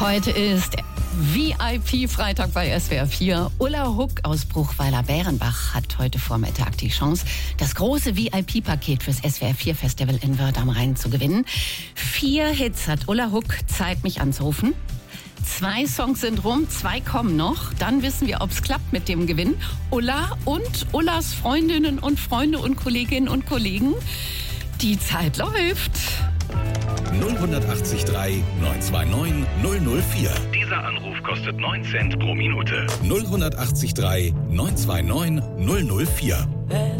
Heute ist VIP-Freitag bei SWR 4. Ulla Huck aus Bruchweiler-Bärenbach hat heute Vormittag die Chance, das große VIP-Paket fürs SWR 4 Festival in Wörth am Rhein zu gewinnen. 4 Hits hat Ulla Huck Zeit, mich anzurufen. 2 Songs sind rum, 2 kommen noch. Dann wissen wir, ob es klappt mit dem Gewinn. Ulla und Ullas Freundinnen und Freunde und Kolleginnen und Kollegen. Die Zeit läuft. 0183 929 004. Dieser Anruf kostet 9 Cent pro Minute. 0183 929 004.